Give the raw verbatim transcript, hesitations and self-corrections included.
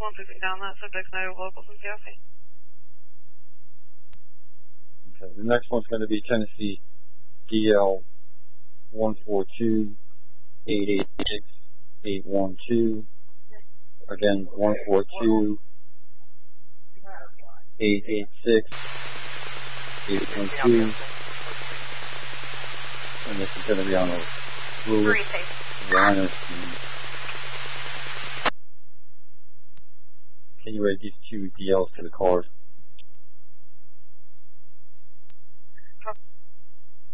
one fifty down that subject's native local from Chelsea. Okay, the next one's going to be Tennessee D L one four two eight eight six eight one two. Again, one four two eight eight six eight one two. And this is going to be on a fluid liner scheme. Can you rate these two D Ls to the cars?